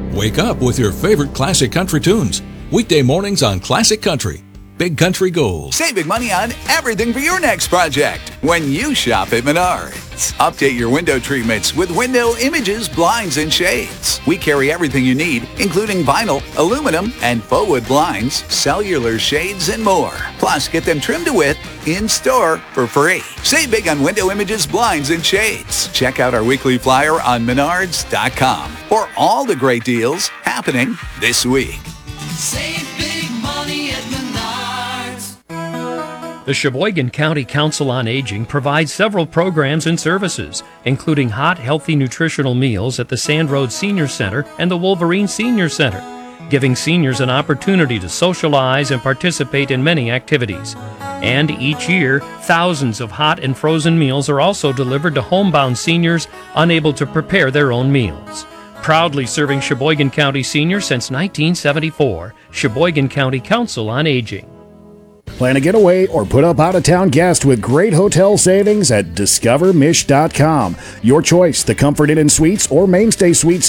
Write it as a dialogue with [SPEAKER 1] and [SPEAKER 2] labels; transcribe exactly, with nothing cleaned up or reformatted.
[SPEAKER 1] Wake up with your favorite classic country tunes. Weekday mornings on Classic Country. Big Country Gold.
[SPEAKER 2] Save big money on everything for your next project when you shop at Menards. Update your window treatments with window images, blinds, and shades. We carry everything you need, including vinyl, aluminum, and faux wood blinds, cellular shades, and more. Plus, get them trimmed to width in-store for free. Save big on window images, blinds, and shades. Check out our weekly flyer on menards dot com for all the great deals happening this week.
[SPEAKER 3] Save big money at Menards.
[SPEAKER 4] The Sheboygan County Council on Aging provides several programs and services, including hot, healthy nutritional meals at the Sand Road Senior Center and the Wolverine Senior Center, giving seniors an opportunity to socialize and participate in many activities. And each year, thousands of hot and frozen meals are also delivered to homebound seniors unable to prepare their own meals. Proudly serving Sheboygan County seniors since nineteen seventy-four, Sheboygan County Council on Aging.
[SPEAKER 5] Plan a getaway or put up out-of-town guest with great hotel savings at discover mish dot com. Your choice, the Comfort Inn and Suites or Mainstay Suites